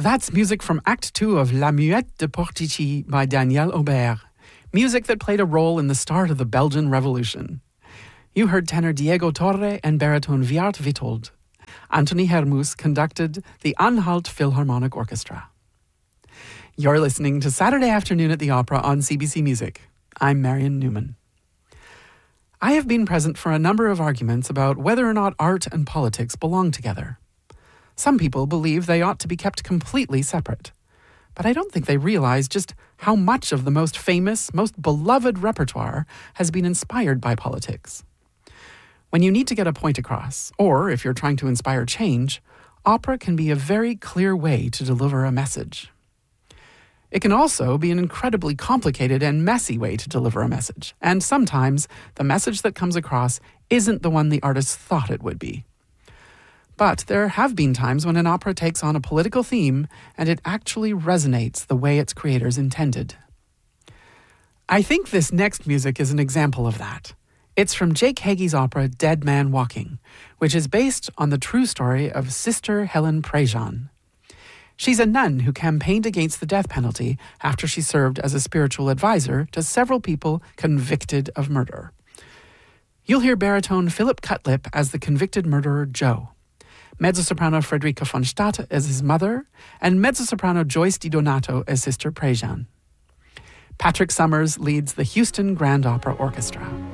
That's music from Act 2 of La Muette de Portici by Daniel Aubert, music that played a role in the start of the Belgian Revolution. You heard tenor Diego Torre and baritone Wiart Witold. Anthony Hermus conducted the Anhalt Philharmonic Orchestra. You're listening to Saturday Afternoon at the Opera on CBC Music. I'm Marion Newman. I have been present for a number of arguments about whether or not art and politics belong together. Some people believe they ought to be kept completely separate, but I don't think they realize just how much of the most famous, most beloved repertoire has been inspired by politics. When you need to get a point across, or if you're trying to inspire change, opera can be a very clear way to deliver a message. It can also be an incredibly complicated and messy way to deliver a message, and sometimes the message that comes across isn't the one the artist thought it would be. But there have been times when an opera takes on a political theme and it actually resonates the way its creators intended. I think this next music is an example of that. It's from Jake Hagee's opera Dead Man Walking, which is based on the true story of Sister Helen Prejean. She's a nun who campaigned against the death penalty after she served as a spiritual advisor to several people convicted of murder. You'll hear baritone Philip Cutlip as the convicted murderer Joe, mezzo-soprano Frederica von Stade as his mother, and mezzo-soprano Joyce DiDonato as Sister Prejean. Patrick Summers leads the Houston Grand Opera Orchestra.